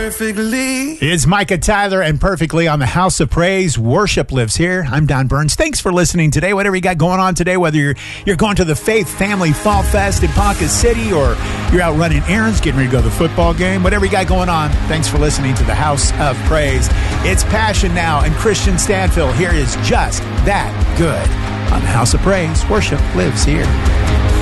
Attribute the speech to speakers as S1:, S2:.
S1: perfectly.
S2: It's Micah Tyler and Perfectly on the House of Praise. Worship lives here. I'm Don Burns. Thanks for listening today. Whatever you got going on today, whether you're going to the Faith Family Fall Fest in Ponca City or you're out running errands, getting ready to go to the football game, whatever you got going on, thanks for listening to the House of Praise. It's Passion Now, and Christian Stanfill here is just that good on the House of Praise. Worship lives here.